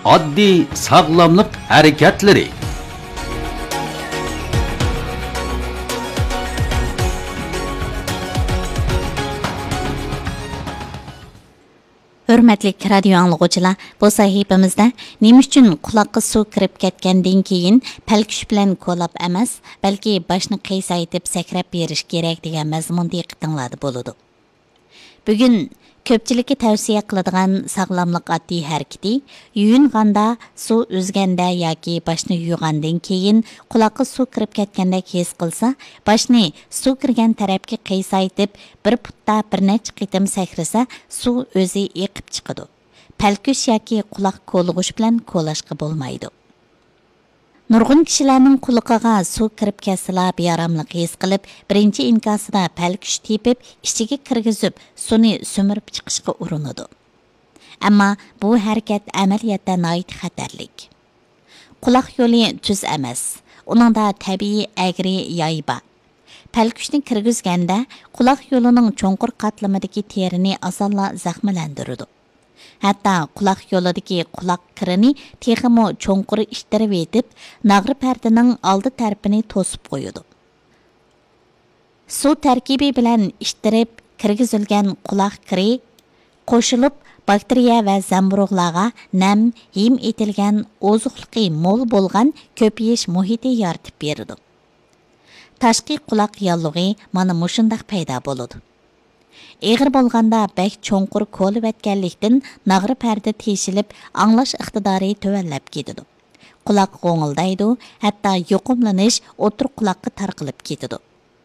oddiy sog'lomlik harakatlari. Hürmetli radio anlıqçılar, bu sahifamızda nima uchun quloqqa suv kirib ketgandan keyin palkush bilan ko'lab emas, balki boshni qiyshaytib sakrab berish kerak degan mazmunda diqqatinglarda bo'ladi. Bugun ko'pchilikka tavsiya qiladigan sog'lomlik oddiy harakati yuyinganda, suv o'zganda yoki boshni yuvgandan keyin quloqqa suv kirib ketganda his qilsa, boshni suv kirgan tarafga qiyshaytib bir putta bir necha qitim sakrasa, suv o'zi eqib chiqadi. Palkush yoki quloq ko'lg'ish bilan ko'lashqa bo'lmaydi. Nurg'un kishilarning quloqiga suv kirib ketsa bearamlik his qilib, birinchi inkosida palkush tepib, ichiga kirgizib, suvni sumirib chiqishga urinadi. Ammo bu harakat amaliyotda nihoyat xatarlik. Quloq yo'li tuz emas. Uningda tabiiy agri yoy bor. Palkushni kirgizganda quloq yo'lining cho'nqur qatlamidagi terini osonla zaxmlantiradi. Hatta quloq yo'lidagi quloq kirini texmo cho'nqur ishtirib etib, nag'ri pardaning oldi tarafini to'sib qo'yadi. Suv tarkibi bilan ishtirib kirgizilgan quloq kiri qo'shilib bakteriya va zamburug'larga nam, yem etilgan ozuqliqi mo'l bo'lgan ko'payish muhiti yaratib beradi. Tashqi quloq yallig'i mana mushundaq paydo bo'ladi. Eg'ir bo'lganda bək cho'nqur ko'lib etganlikdan nag'ri parda teshilib, anglash iqtidori tuvallab ketadi. Quloq qo'ng'ildaydi, hatto yuqumlanish o'tir quloqqa tarqalib ketadi.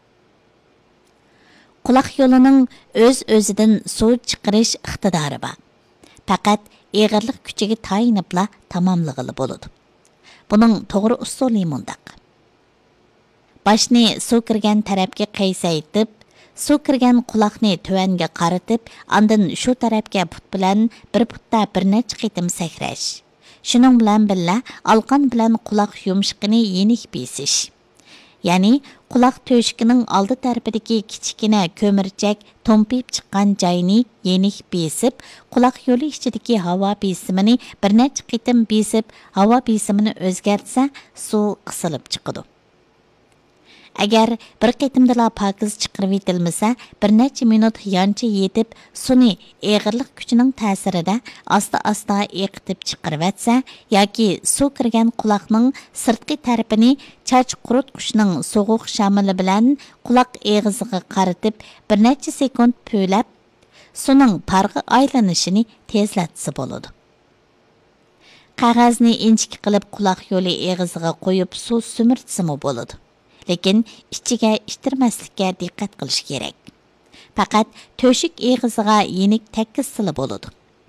Quloq yo'lining o'z-o'zidan suv chiqarish iqtidori bor. Faqat eg'irlik kuchiga tayinibla tamomlig'ili bo'ladi. Buning to'g'ri usuli mundaq. Boshni suv kirgan tarafga qaysaytib, suv kirgan quloqni tuvanga qaratib, ondan shu tarafga put bilan bir putta bir necha qitim sakrash. Shuning bilan billa alqon bilan quloq yumshiqini yenik besish. Ya'ni quloq to'shikining oldi tarafidagi kichkina ko'mirchak to'mpib chiqqan joyni yenik besib, quloq yo'li ichidagi havo besimini bir necha qitim besib, havo besimini o'zgartsa, suv qisilib chiqadi. Agar bir qitimdala pokiz chiqarib etilmasa, bir necha minut yancha yetib, suvni eg'irlik kuchining ta'sirida asta-asta eqitib chiqarib etsa, yoki suv kirgan quloqning sirtqi tarafini chach quritqushning so'g'uq shamili bilan quloq eg'iziga qaratib, bir necha sekund po'lab, suvning parg'i aylanishini tezlatsa bo'ladi. Qog'ozni inchik qilib quloq yo'li eg'iziga qo'yib suv sumirtsimi bo'ladi. Lekin ichiga ishtirmaslikka diqqat qilish kerak. Faqat to'shik eg'iziga yenik takkisili bo'ladi.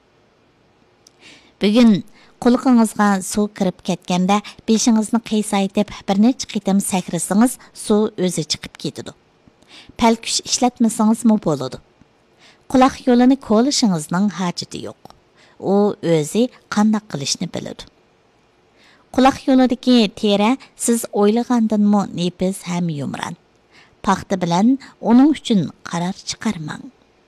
Bugun quloqingizga suv kirib ketganda beshingizni qiyshaytib bir necha qitim sakrasangiz, suv o'zi chiqib ketadi. Palkush ishlatmasangizmi bo'ladi. Quloq yo'lini ko'lishingizning hojati yo'q. U o'zi qanday qilishni biladi. Quloq yo'lidagi teri siz o'ylagandanmi nefis ham yumran. Paxta bilan uning uchun qaror chiqarmang.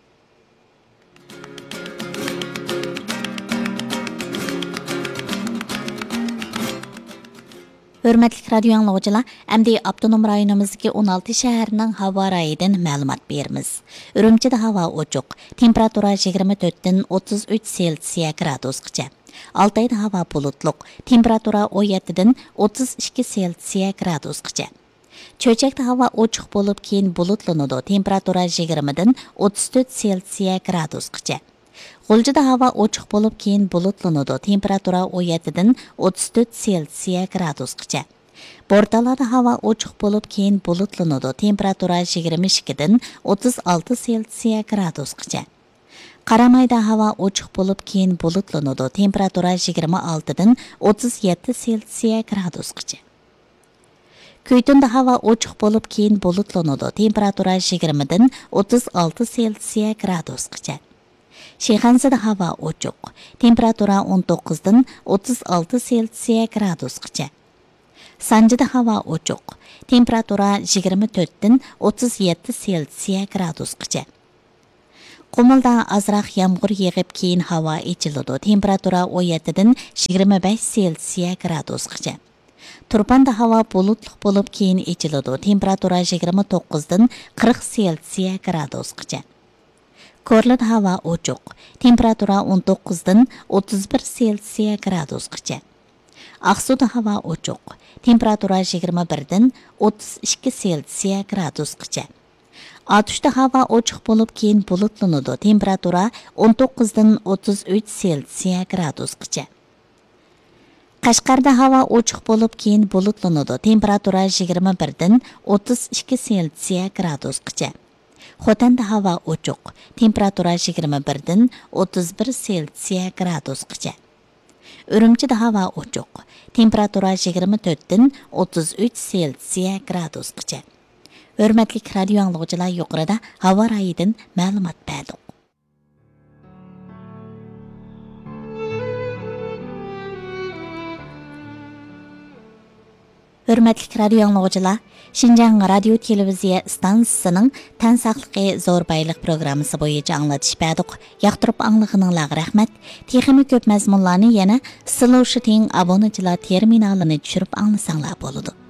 Hürmetli radio anlıqçılar, əmdi Abdunum rayonumuzdaki 16 şəhərinin hava rayidən məlumat berimiz. Ürümçide hava oçuq, temperatura 24-dən 33 Selsiya gradusqacha. Altayda hava bulutluq, temperatura 17-dən 32 Selsiya gradusqacha. Çöçəkdə hava oçuq bo'lib keyin bulutlanadi, temperatura 20-dən 34 Selsiya gradusqacha. G'uljida havo ochiq bo'lib keyin bulutlanadi, temperatura 17-dən 34 Selsiya gradusqacha. Bortalada havo ochiq bo'lib keyin bulutlanadi, temperatura 22-dən 36 Selsiya gradusqacha. Qaramayda havo ochiq bo'lib keyin bulutlanadi, temperatura 26-dən 37 Selsiya gradusqacha. Kuytunda havo ochiq bo'lib keyin bulutlanadi, temperatura 20-dən 36 Selsiya gradusqacha. Sheyxonzada havo ochiq, temperatura 19-dən 36 Selsiya gradusqacha. Sanjida havo ochiq, temperatura 24-dən 37 Selsiya gradusqacha. Qumulda azroq yomg'ir yig'ib keyin havo ichiladi. Temperatura 17dan 25 Selsiya gradusgacha. Turpanda havo bulutli bo'lib keyin ichiladi. Temperatura 29dan 40 Selsiya gradusgacha. Korlada havo ochiq. Temperatura 19dan 31 Selsiya gradusgacha. Aqsuda havo ochiq. Temperatura 21dan 32 Selsiya gradusgacha. Atuşda hava ochiq bo'lib keyin bulutlanadi. Temperatura 19dan 33 Selsiya gradusgacha. Qashqarda hava ochiq bo'lib keyin bulutlanadi. Temperatura 21dan 32 Selsiya gradusgacha. Xotanda hava ochiq. Temperatura 21dan 31 Selsiya gradusgacha. Urumchida hava ochiq. Temperatura 24dan 33 Selsiya gradusgacha. Hörmətli radio anlıqçılar, yuqorida havo rayidan ma'lumot berdik. Hörmətli radio anlıqçılar, Şinjan radio televiziya stansiyasining tan saqligi zo'r bayliq programmasi bo'yicha anglatish berdik. Yoqtirib anglag'ininglarga rahmat. Texnik ko'p mazmunlarni yana Sloshiting obunachilar terminalini tushirib anglasanglar bo'ladi.